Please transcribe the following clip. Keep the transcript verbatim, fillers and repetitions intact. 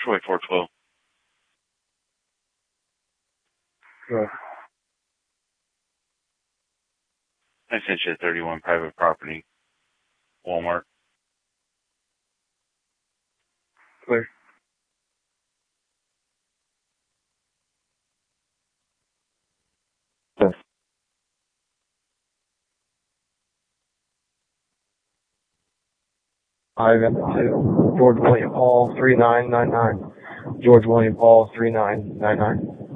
Troy four twelve. Sure. I sent you a thirty-one private property. Walmart. Clear. Yes. Ivan two. George William Paul three nine nine nine. George William Paul three nine nine nine.